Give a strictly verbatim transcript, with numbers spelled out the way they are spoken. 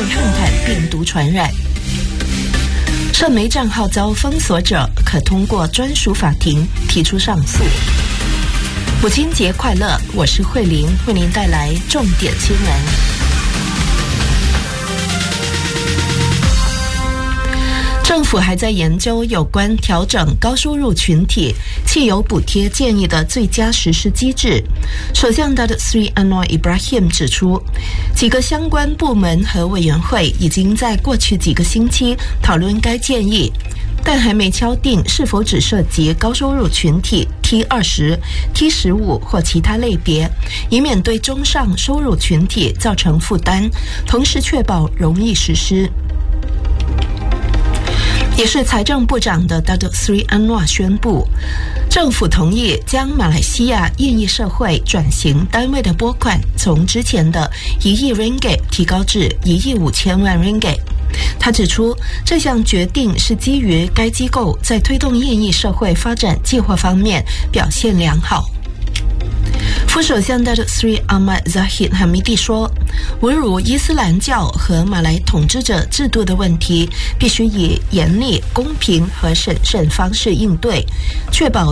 汉坦病毒传染。社媒账号遭封锁者可通过专属法庭提出上诉。母亲节快乐，我是慧玲，为您带来重点新闻。政府还在研究有关调整高收入群体汽油补贴建议的最佳实施机制。首相 Datuk Seri Anwar Ibrahim 指出，几个相关部门和委员会已经在过去几个星期讨论该建议，但还没敲定是否只涉及高收入群体 T 二十、T 十五或其他类别，以免对中上收入群体造成负担，同时确保容易实施。也是财政部长的 Datuk Seri Anwar 宣布，政府同意将马来西亚印裔社会转型单位的拨款从之前的一亿 ringgit 提高至一亿五千万 ringgit。他指出，这项决定是基于该机构在推动印裔社会发展计划方面表现良好。副首相 Datuk Seri Ahmad Zahid Hamidi 说，侮辱伊斯兰教和马来统治者制度的问题必须以严厉、公平和审慎方式应对，确保